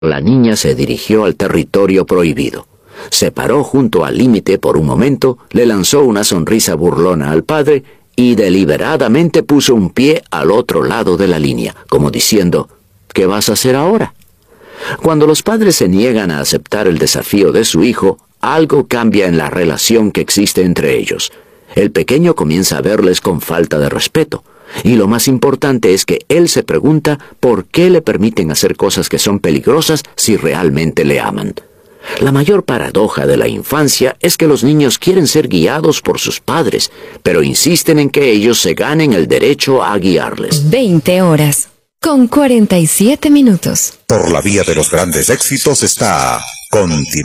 La niña se dirigió al territorio prohibido. Se paró junto al límite por un momento, le lanzó una sonrisa burlona al padre y deliberadamente puso un pie al otro lado de la línea, como diciendo, ¿qué vas a hacer ahora? Cuando los padres se niegan a aceptar el desafío de su hijo, algo cambia en la relación que existe entre ellos. El pequeño comienza a verles con falta de respeto. Y lo más importante es que él se pregunta por qué le permiten hacer cosas que son peligrosas si realmente le aman. La mayor paradoja de la infancia es que los niños quieren ser guiados por sus padres, pero insisten en que ellos se ganen el derecho a guiarles. 20 horas, con 47 minutos. Por la vía de los grandes éxitos está Continúa.